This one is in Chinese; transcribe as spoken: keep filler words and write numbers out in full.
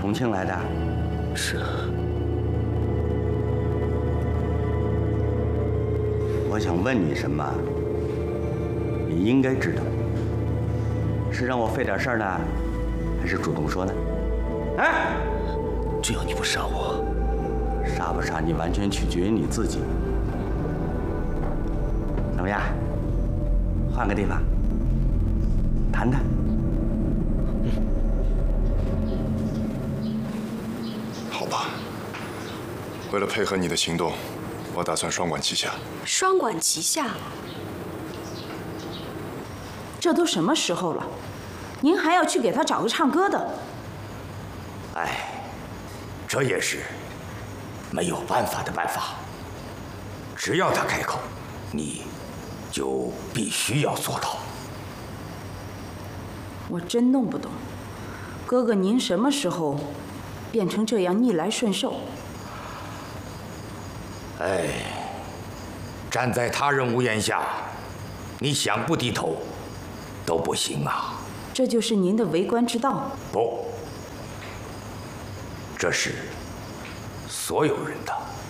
重庆来的？ 是啊。 我想问你什么，你应该知道。是让我费点事儿呢，还是主动说呢？哎， 只要你不杀我， 杀不杀你完全取决于你自己。怎么样？换个地方谈谈。 嗯。 好吧。为了配合你的行动，我打算双管齐下。 双管齐下？ 这都什么时候了，您还要去给他找个唱歌的？ 哎，这也是没有办法的办法。只要他开口，你就必须要做到。 我真弄不懂，哥哥您什么时候变成这样逆来顺受？ 哎，站在他人屋檐下，你想不低头都不行啊。 这就是您的为官之道？ 不，这是所有人的